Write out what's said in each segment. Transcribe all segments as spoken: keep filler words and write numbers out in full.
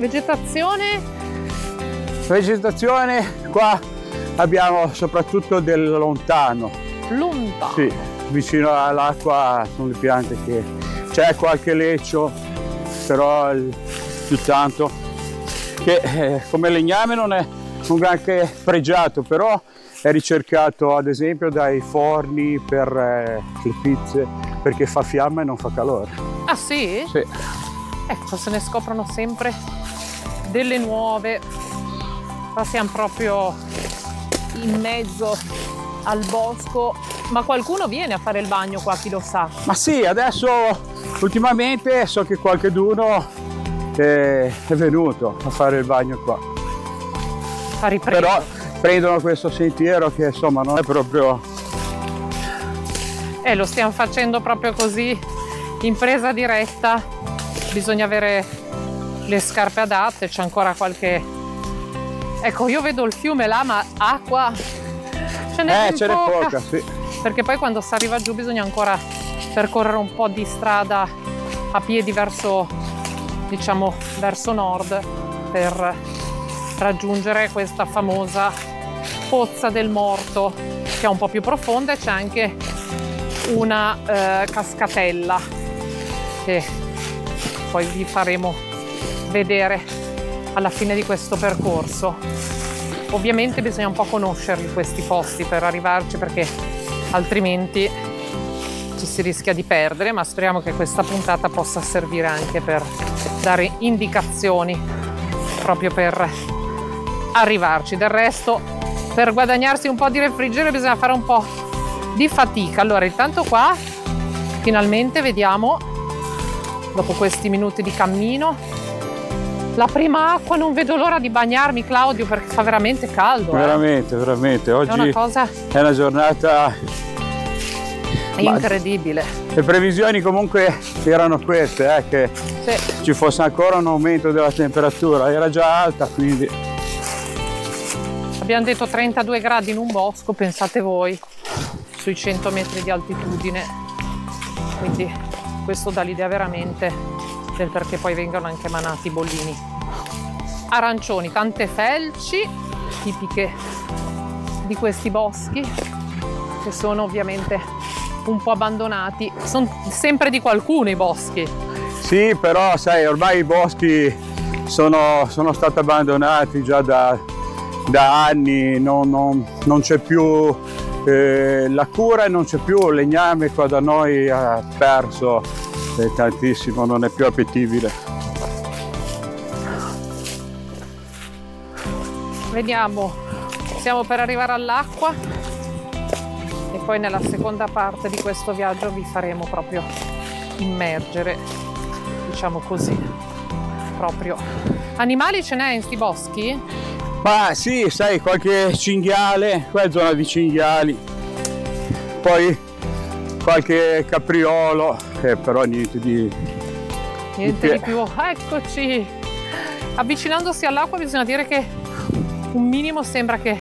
Vegetazione? Vegetazione, qua abbiamo soprattutto del lontano. Lontano? Sì, vicino all'acqua sono le piante che... C'è qualche leccio, però il, più tanto, che eh, come legname non è un granché pregiato, però è ricercato ad esempio dai forni per eh, le pizze, perché fa fiamma e non fa calore. Ah sì? Sì. Ecco, se ne scoprono sempre delle nuove. Qua siamo proprio in mezzo al bosco, ma qualcuno viene a fare il bagno qua, chi lo sa? Ma sì, adesso ultimamente so che qualcheduno è, è venuto a fare il bagno qua. A riprendere. Però prendono questo sentiero che insomma non è proprio... Eh, lo stiamo facendo proprio così, in presa diretta. Bisogna avere le scarpe adatte, c'è ancora qualche... Ecco, io vedo il fiume là, ma acqua ce n'è Eh, ce n'è poca. poca, sì. Perché poi quando si arriva giù bisogna ancora percorrere un po' di strada a piedi verso, diciamo, verso nord per raggiungere questa famosa Pozza del Morto, che è un po' più profonda, e c'è anche una eh, cascatella che poi vi faremo vedere alla fine di questo percorso. Ovviamente bisogna un po' conoscerli questi posti per arrivarci, perché altrimenti ci si rischia di perdere, ma speriamo che questa puntata possa servire anche per dare indicazioni proprio per arrivarci. Del resto, per guadagnarsi un po' di refrigerio bisogna fare un po' di fatica. Allora, intanto qua finalmente vediamo, dopo questi minuti di cammino, la prima acqua. Non vedo l'ora di bagnarmi, Claudio, perché fa veramente caldo. Veramente, eh. veramente. Oggi è una cosa è una giornata incredibile. Le previsioni comunque erano queste, eh, che Sì. ci fosse ancora un aumento della temperatura, era già alta, quindi... Abbiamo detto trentadue gradi in un bosco, pensate voi, sui cento metri di altitudine, quindi questo dà l'idea veramente del perché poi vengano anche manati i bollini. Arancioni, tante felci tipiche di questi boschi, che sono ovviamente un po' abbandonati. Sono sempre di qualcuno i boschi. Sì, però sai, ormai i boschi sono, sono stati abbandonati già da, da anni, non, non, non c'è più eh, la cura e non c'è più il legname. Qua da noi ha perso eh, tantissimo, non è più appetibile. Vediamo, siamo per arrivare all'acqua e poi nella seconda parte di questo viaggio vi faremo proprio immergere, diciamo così, proprio. Animali ce n'è in sti boschi? Ma sì, sai, qualche cinghiale, qua è zona di cinghiali, poi qualche capriolo, eh, però niente di... Niente di, di più. Eccoci! Avvicinandosi all'acqua bisogna dire che un minimo sembra che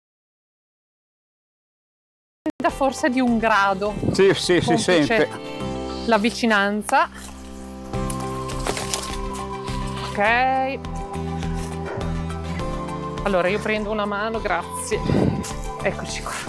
forse di un grado. Sì, sì, si sente. La vicinanza. Ok. Allora io prendo una mano, grazie. Eccoci qua.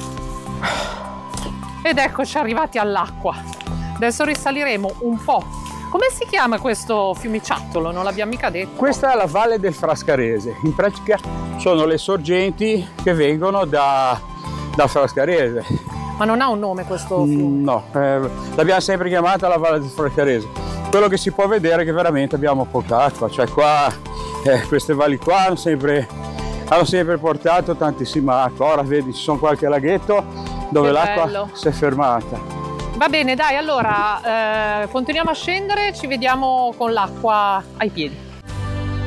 Ed eccoci arrivati all'acqua. Adesso risaliremo un po'. Come si chiama questo fiumiciattolo? Non l'abbiamo mica detto. Questa è la Valle del Frascarese. In pratica sono le sorgenti che vengono da, da Frascarese. Ma non ha un nome questo fiume? No, eh, l'abbiamo sempre chiamata la Valle del Frascarese. Quello che si può vedere è che veramente abbiamo poca acqua. Cioè qua, eh, queste valli qua hanno sempre, hanno sempre portato tantissima acqua. Ora vedi, ci sono qualche laghetto dove l'acqua si è fermata. Va bene, dai, allora eh, continuiamo a scendere, ci vediamo con l'acqua ai piedi.